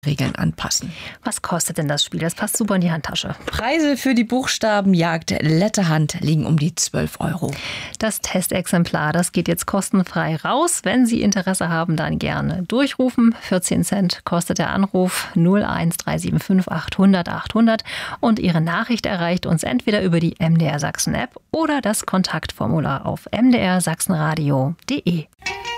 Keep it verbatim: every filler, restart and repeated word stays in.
Regeln anpassen. Was kostet denn das Spiel? Das passt super in die Handtasche. Preise für die Buchstabenjagd Letterhand liegen um die zwölf Euro. Das Testexemplar, das geht jetzt kostenfrei raus. Wenn Sie Interesse haben, dann gerne durchrufen. vierzehn Cent kostet der Anruf null eins drei sieben fünf achthundert achthundert und Ihre Nachricht erreicht uns entweder über die M D R Sachsen App oder das Kontaktformular auf m d r sachsenradio punkt d e.